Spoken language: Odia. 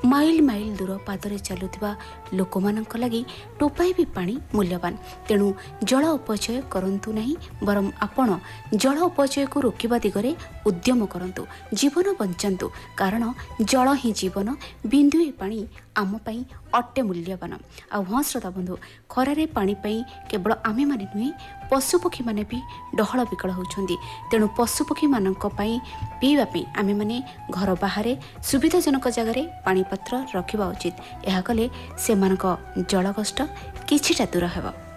ମାଇଲ ମାଇଲ ଦୂର ପାଦରେ ଚାଲୁଥିବା ଲୋକମାନଙ୍କ ଲାଗି ଟୋପାଏ ବି ପାଣି ମୂଲ୍ୟବାନ। ତେଣୁ ଜଳ ଅପଚୟ କରନ୍ତୁ ନାହିଁ, ବରଂ ଆପଣ ଜଳ ଅପଚୟକୁ ରୋକିବା ଦିଗରେ ଉଦ୍ୟମ କରନ୍ତୁ, ଜୀବନ ବଞ୍ଚାନ୍ତୁ। କାରଣ ଜଳ ହିଁ ଜୀବନ, ବିନ୍ଦୁଏ ପାଣି ଆମ ପାଇଁ ଅଟେ ମୂଲ୍ୟବାନ। ଆଉ ହଁ ଶ୍ରୋତା ବନ୍ଧୁ, ଖରାରେ ପାଣି ପାଇଁ କେବଳ ଆମେମାନେ ନୁହେଁ, ପଶୁପକ୍ଷୀମାନେ ବି ଡହଳ ବିକଳ ହେଉଛନ୍ତି। ତେଣୁ ପଶୁପକ୍ଷୀମାନଙ୍କ ପାଇଁ ପିଇବା ପାଇଁ ଆମେମାନେ ଘର ବାହାରେ ସୁବିଧାଜନକ ଜାଗାରେ ପାଣିପାତ୍ର ରଖିବା ଉଚିତ। ଏହା କଲେ ସେମାନଙ୍କ ଜଳ କଷ୍ଟ କିଛିଟା ଦୂର ହେବ।